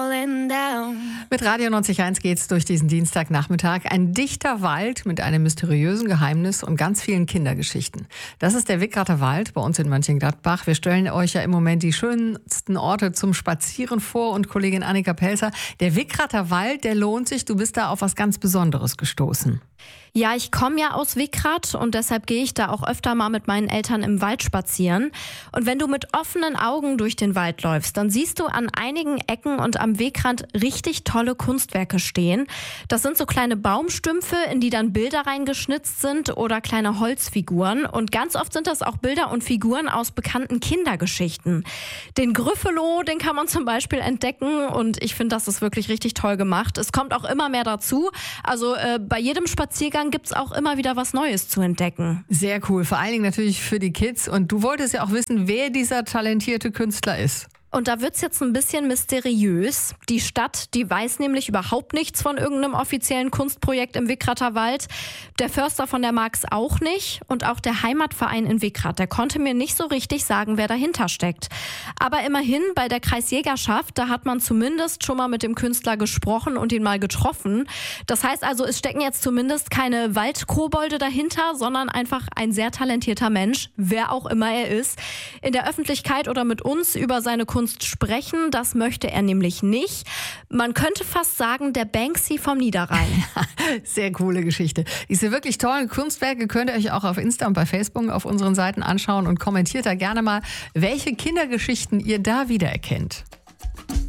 falling down. Mit Radio 90.1 geht's durch diesen Dienstagnachmittag. Ein dichter Wald mit einem mysteriösen Geheimnis und ganz vielen Kindergeschichten. Das ist der Wickrater Wald bei uns in Mönchengladbach. Wir stellen euch ja im Moment die schönsten Orte zum Spazieren vor und Kollegin Annika Pelzer. Der Wickrater Wald, der lohnt sich. Du bist da auf was ganz Besonderes gestoßen. Ja, ich komme ja aus Wickrath und deshalb gehe ich da auch öfter mal mit meinen Eltern im Wald spazieren. Und wenn du mit offenen Augen durch den Wald läufst, dann siehst du an einigen Ecken und am Wegrand richtig tolle Kunstwerke stehen. Das sind so kleine Baumstümpfe, in die dann Bilder reingeschnitzt sind oder kleine Holzfiguren. Und ganz oft sind das auch Bilder und Figuren aus bekannten Kindergeschichten. Den Gryffalo, den kann man zum Beispiel entdecken und ich finde, das ist wirklich richtig toll gemacht. Es kommt auch immer mehr dazu. Also bei jedem Spaziergang gibt es auch immer wieder was Neues zu entdecken. Sehr cool, vor allen Dingen natürlich für die Kids. Und du wolltest ja auch wissen, wer dieser talentierte Künstler ist. Und da wird's jetzt ein bisschen mysteriös. Die Stadt, die weiß nämlich überhaupt nichts von irgendeinem offiziellen Kunstprojekt im Wickrater Wald. Der Förster von der Marx auch nicht. Und auch der Heimatverein in Wickrath, der konnte mir nicht so richtig sagen, wer dahinter steckt. Aber immerhin, bei der Kreisjägerschaft, da hat man zumindest schon mal mit dem Künstler gesprochen und ihn mal getroffen. Das heißt also, es stecken jetzt zumindest keine Waldkobolde dahinter, sondern einfach ein sehr talentierter Mensch, wer auch immer er ist. In der Öffentlichkeit oder mit uns über seine Kunst sprechen, das möchte er nämlich nicht. Man könnte fast sagen, der Banksy vom Niederrhein. Sehr coole Geschichte. Diese wirklich tollen Kunstwerke könnt ihr euch auch auf Insta und bei Facebook auf unseren Seiten anschauen und kommentiert da gerne mal, welche Kindergeschichten ihr da wiedererkennt.